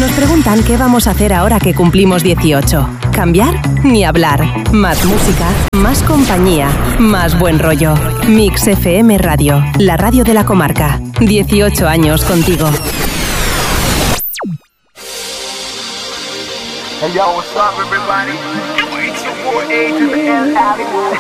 Nos preguntan qué vamos a hacer ahora que cumplimos 18. ¿Cambiar? Ni hablar. Más música, más compañía, más buen rollo. Mix FM Radio, la radio de la comarca. 18 años contigo. Hey yo, what's up everybody? It's your boy A to the L Hollywood.